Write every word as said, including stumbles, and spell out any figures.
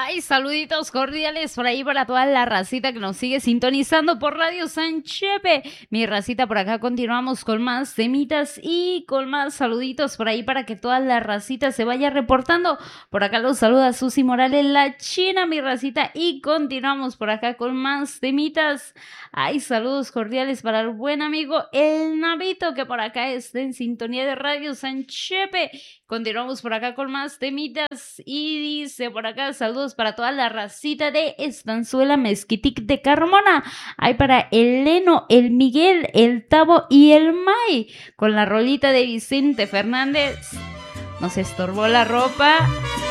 Ay, saluditos cordiales por ahí para toda la racita que nos sigue sintonizando por Radio San Chepe. Mi racita, por acá continuamos con más temitas y con más saluditos por ahí para que toda la racita se vaya reportando. Por acá los saluda Susi Morales, la China, mi racita, y continuamos por acá con más temitas. Ay, saludos cordiales para el buen amigo El Navito, que por acá está en sintonía de Radio San Chepe. Continuamos por acá con más temitas y dice por acá saludos para toda la racita de Estanzuela Mezquitic de Carmona. Hay para el Leno, el Miguel, el Tavo y el May con la rolita de Vicente Fernández. Nos estorbó la ropa.